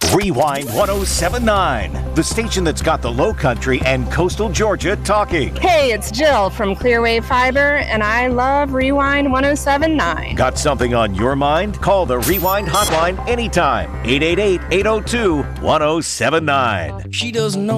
Rewind 1079, the station that's got the Low Country and coastal Georgia talking. Hey, it's Jill from Clearwave Fiber, and I love Rewind 1079. Got something on your mind? Call the Rewind hotline anytime. 888-802-1079. She doesn't know